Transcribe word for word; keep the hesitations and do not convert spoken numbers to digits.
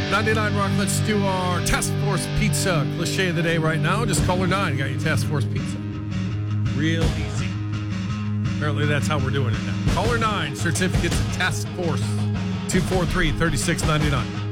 ninety-nine Rock, let's do our Task Force Pizza cliche of the day right now. Just caller nine, got your Task Force Pizza. Real easy. Apparently that's how we're doing it now. Caller nine, certificates of Task Force, two four three, three six nine nine.